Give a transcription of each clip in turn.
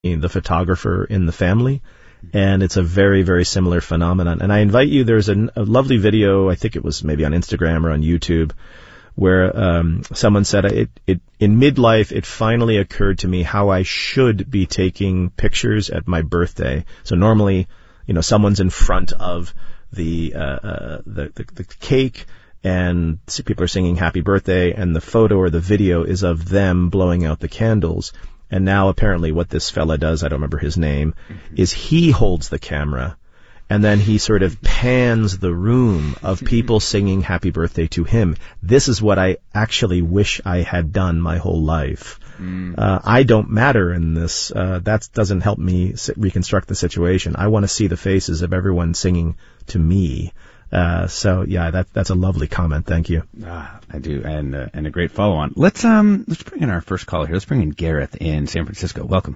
the photographer in the family. And it's a very, very similar phenomenon. And I invite you, there's a lovely video, I think it was maybe on Instagram or on YouTube, where someone said, in midlife, it finally occurred to me how I should be taking pictures at my birthday. So normally, someone's in front of the cake, and people are singing happy birthday, and the photo or the video is of them blowing out the candles. And now apparently what this fella does, I don't remember his name, is he holds the camera, and then he sort of pans the room of people singing happy birthday to him. This is what I actually wish I had done my whole life. I don't matter in this. That doesn't help me reconstruct the situation. I want to see the faces of everyone singing to me. So yeah, that's a lovely comment. Thank you. I do, and a great follow-on. Let's bring in our first caller here. Let's bring in Gareth in San Francisco. Welcome.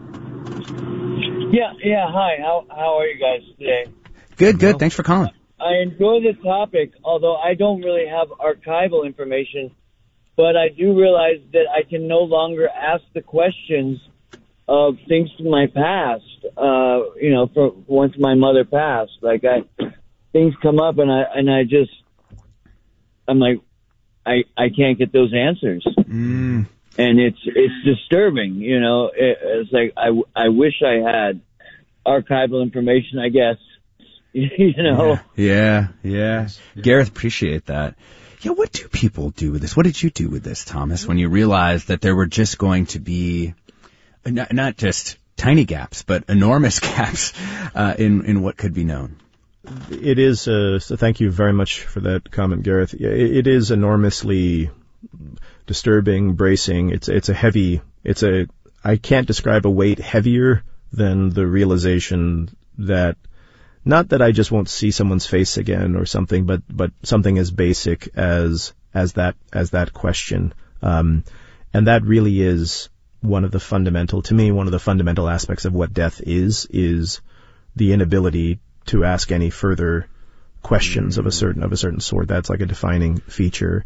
Yeah. Hi. How are you guys today? Good. Thanks for calling. I enjoy the topic, although I don't really have archival information, but I do realize that I can no longer ask the questions of things from my past. For once my mother passed, things come up and I'm like, I can't get those answers. And it's disturbing, it's like, I wish I had archival information, I guess, Yeah. Gareth, appreciate that. Yeah. What do people do with this? What did you do with this, Thomas, when you realized that there were just going to be not just tiny gaps, but enormous gaps, in what could be known? It is, so thank you very much for that comment, Gareth. It is enormously disturbing, bracing. I can't describe a weight heavier than the realization that, not that I just won't see someone's face again or something, but something as basic as that question. And that really is one of the fundamental aspects of what death is the inability to ask any further questions of a certain sort. That's like a defining feature.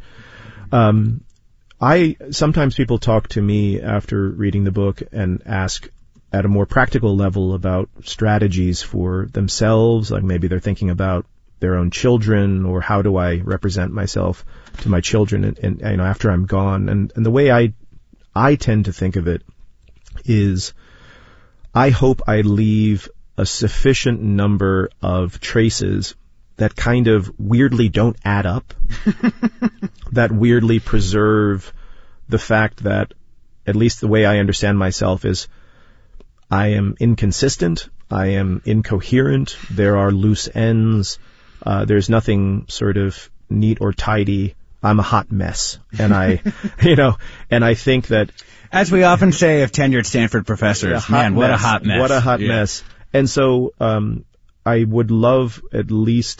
Sometimes people talk to me after reading the book and ask at a more practical level about strategies for themselves, like maybe they're thinking about their own children, or how do I represent myself to my children and after I'm gone. And the way I tend to think of it is, I hope I leave a sufficient number of traces that kind of weirdly don't add up, that weirdly preserve the fact that, at least the way I understand myself, is I am inconsistent, I am incoherent, there are loose ends, there's nothing sort of neat or tidy. I'm a hot mess. And I think that, as we often say of tenured Stanford professors, what a hot mess. What a hot mess. And so, I would love at least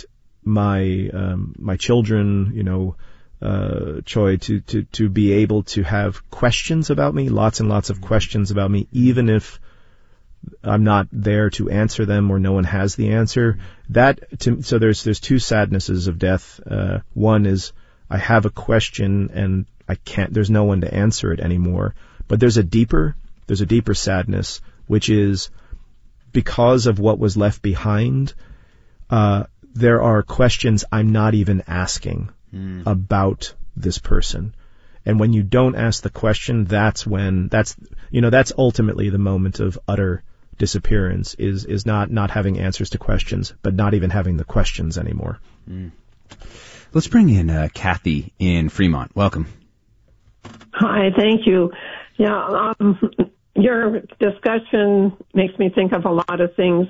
my children, Choi, to be able to have questions about me, lots and lots of questions about me, even if I'm not there to answer them or no one has the answer. So there's two sadnesses of death. One is I have a question and there's no one to answer it anymore. But there's a deeper sadness, which is, because of what was left behind, there are questions I'm not even asking about this person. And when you don't ask the question, that's ultimately the moment of utter disappearance, is not having answers to questions, but not even having the questions anymore. Let's bring in Kathy in Fremont. Welcome. Hi, thank you. Yeah, your discussion makes me think of a lot of things.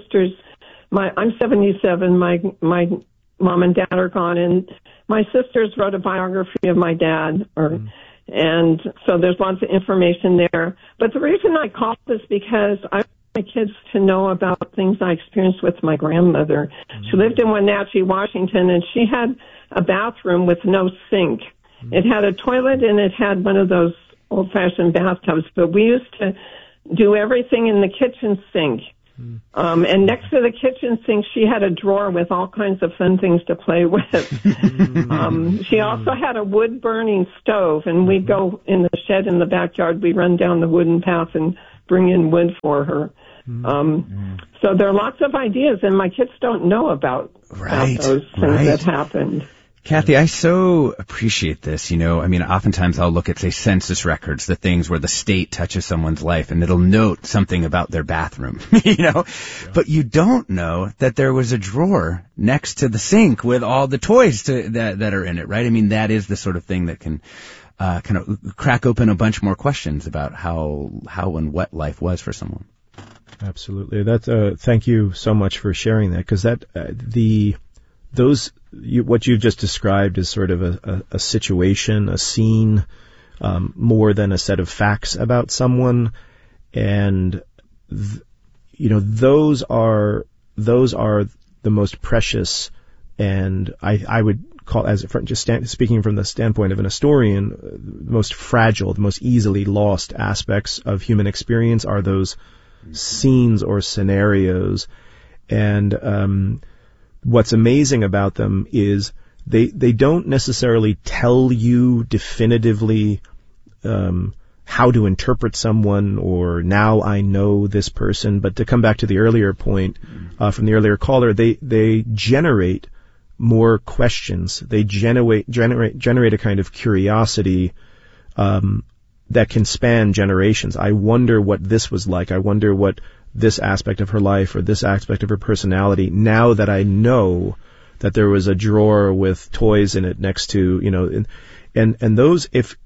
I'm 77, my mom and dad are gone, and my sisters wrote a biography of my dad, and so there's lots of information there. But the reason I called is because I want my kids to know about things I experienced with my grandmother. She lived in Wenatchee, Washington, and she had a bathroom with no sink. It had a toilet and it had one of those old-fashioned bathtubs, but we used to do everything in the kitchen sink. And next to the kitchen sink, she had a drawer with all kinds of fun things to play with. She also had a wood-burning stove, and we'd go in the shed in the backyard. We'd run down the wooden path and bring in wood for her. So there are lots of ideas, and my kids don't know about those things that happened. Kathy, I so appreciate this. Oftentimes I'll look at, say, census records, the things where the state touches someone's life, and it'll note something about their bathroom, But you don't know that there was a drawer next to the sink with all the toys that are in it, right? That is the sort of thing that can kind of crack open a bunch more questions about how and what life was for someone. Absolutely. Thank you so much for sharing that, because what you've just described is sort of a situation, a scene, more than a set of facts about someone, and those are the most precious, and I would call, speaking from the standpoint of an historian, the most fragile, the most easily lost aspects of human experience are those scenes or scenarios, and what's amazing about them is they don't necessarily tell you definitively how to interpret someone, or now I know this person. But to come back to the earlier point from the earlier caller, they generate more questions. They generate a kind of curiosity that can span generations. I wonder what this was like. I wonder what this aspect of her life or this aspect of her personality, now that I know that there was a drawer with toys in it next to, and those, if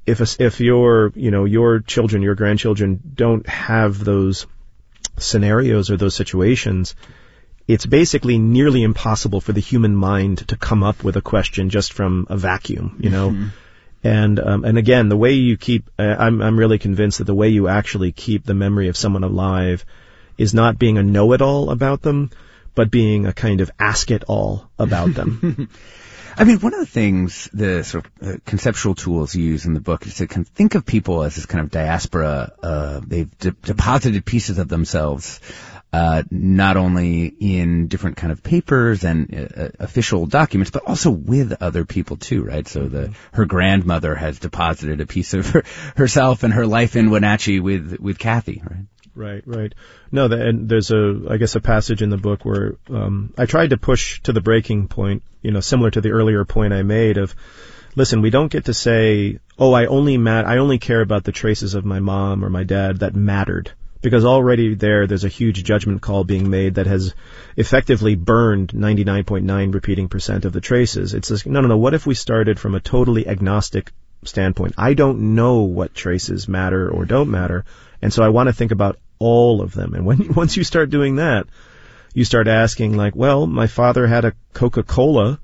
your children, your grandchildren don't have those scenarios or those situations, it's basically nearly impossible for the human mind to come up with a question just from a vacuum, And again, the way you keep, I'm really convinced that the way you actually keep the memory of someone alive is not being a know-it-all about them, but being a kind of ask-it-all about them. One of the things, the sort of conceptual tools you use in the book is to kind of think of people as this kind of diaspora. They've deposited pieces of themselves, not only in different kind of papers and official documents, but also with other people too, right? So her grandmother has deposited a piece of herself and her life in Wenatchee with Kathy, right? Right. No, and there's a passage in the book where I tried to push to the breaking point, similar to the earlier point I made of, listen, we don't get to say, I only care about the traces of my mom or my dad that mattered, because already there's a huge judgment call being made that has effectively burned 99.9 repeating % of the traces. It's just, no, what if we started from a totally agnostic standpoint? I don't know what traces matter or don't matter, and so I want to think about all of them. And once you start doing that, you start asking, like, well, my father had a Coca-Cola,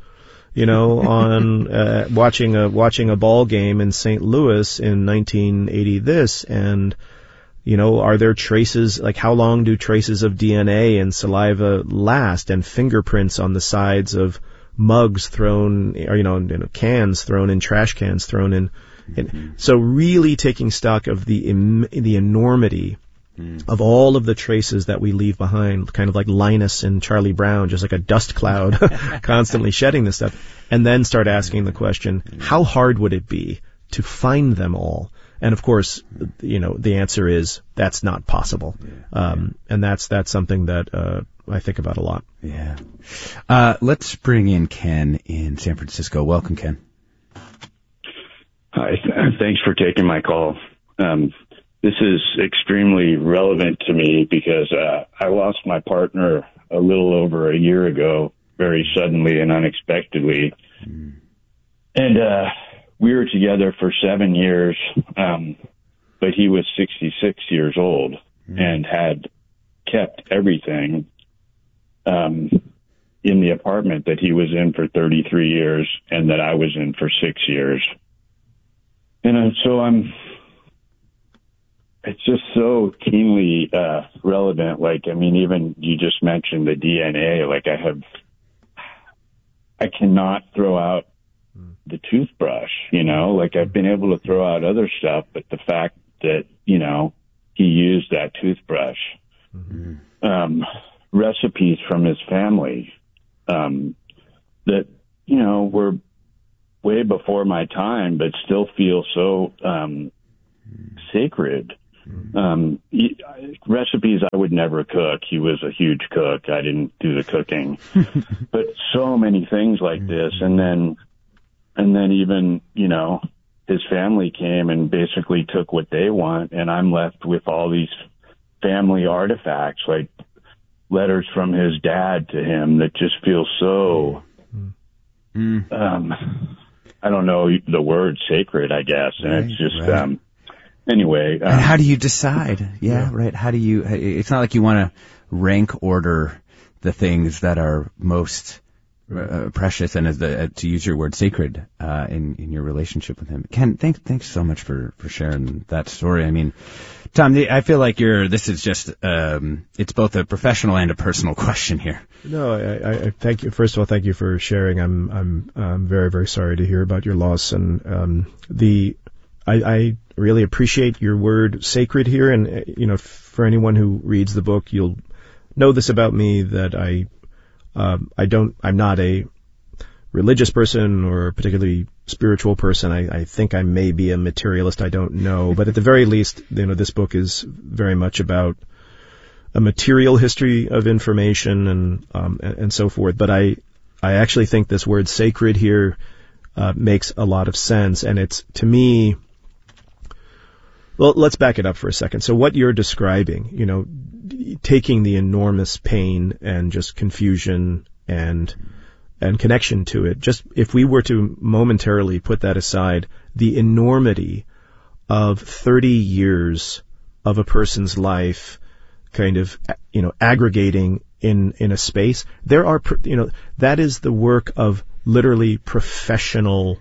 on watching a ball game in St. Louis in 1980 this, and are there traces, like how long do traces of DNA and saliva last, and fingerprints on the sides of mugs thrown, or cans thrown in, trash cans thrown in. So really taking stock of the enormity of all of the traces that we leave behind, kind of like Linus and Charlie Brown, just like a dust cloud, constantly shedding this stuff, and then start asking the question, how hard would it be to find them all? And of course, the answer is that's not possible. And that's something that I think about a lot. Yeah. Let's bring in Ken in San Francisco. Welcome, Ken. Hi. Thanks for taking my call. This is extremely relevant to me because I lost my partner a little over a year ago, very suddenly and unexpectedly. And we were together for 7 years, but he was 66 years old and had kept everything in the apartment that he was in for 33 years and that I was in for 6 years. And so it's just so keenly relevant. Even you just mentioned the DNA. I cannot throw out the toothbrush, I've been able to throw out other stuff, but the fact that, he used that toothbrush, recipes from his family, that, were way before my time, but still feel so, sacred. Recipes I would never cook. He was a huge cook. I didn't do the cooking. But so many things like this. And then even, his family came and basically took what they want, and I'm left with all these family artifacts, like letters from his dad to him that just feel so, I don't know the word, sacred, I guess. And it's just, anyway. And how do you decide? Yeah, right. How do you, it's not like you want to rank order the things that are most precious and, to use your word, sacred, in your relationship with him. Ken, thanks so much for sharing that story. I mean, Tom, I feel like this is just, it's both a professional and a personal question here. No, I thank you. First of all, thank you for sharing. I'm very, very sorry to hear about your loss. And, I really appreciate your word sacred here. And, for anyone who reads the book, you'll know this about me, that I'm not a religious person or a particularly spiritual person. I think I may be a materialist. I don't know. But at the very least, this book is very much about a material history of information and so forth. But I actually think this word sacred here makes a lot of sense. And it's, to me, well, let's back it up for a second. So what you're describing, taking the enormous pain and just confusion and connection to it, just if we were to momentarily put that aside, the enormity of 30 years of a person's life kind of, aggregating in a space, there are, that is the work of literally professional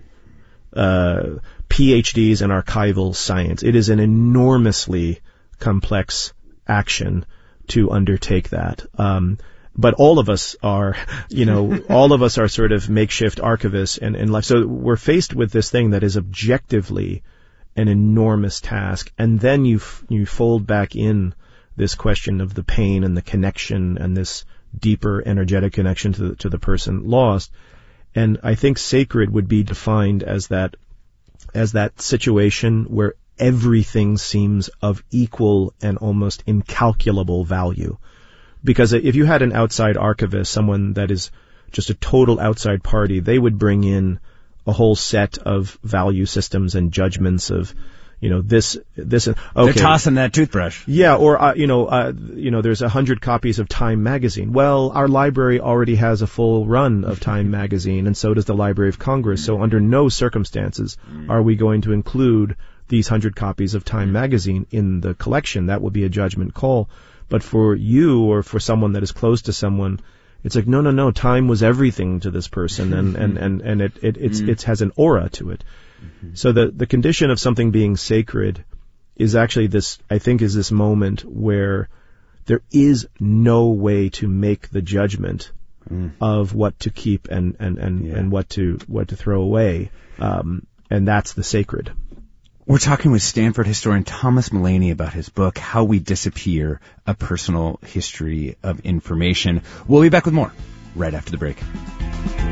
PhDs in archival science. It is an enormously complex action to undertake that. But all of us are, all of us are sort of makeshift archivists in life. So we're faced with this thing that is objectively an enormous task. And then you fold back in this question of the pain and the connection and this deeper energetic connection to the person lost. And I think sacred would be defined as that situation where everything seems of equal and almost incalculable value. Because if you had an outside archivist, someone that is just a total outside party, they would bring in a whole set of value systems and judgments of, this. Okay. They're tossing that toothbrush. Yeah, or there's 100 copies of Time magazine. Well, our library already has a full run of Time magazine, and so does the Library of Congress. So under no circumstances are we going to include these 100 copies of Time magazine in the collection. That would be a judgment call. But for you or for someone that is close to someone, it's like, no, Time was everything to this person, and it has an aura to it. So the condition of something being sacred is actually this, I think, is this moment where there is no way to make the judgment of what to keep and what to throw away. And that's the sacred. We're talking with Stanford historian Thomas Mullaney about his book, How We Disappear, A Personal History of Information. We'll be back with more right after the break.